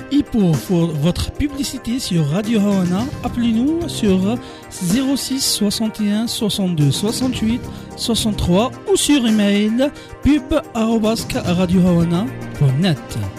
Et pour votre publicité sur Radio Hawana, appelez-nous sur 06 61 62 68 63 ou sur email pub@radiohawana.net.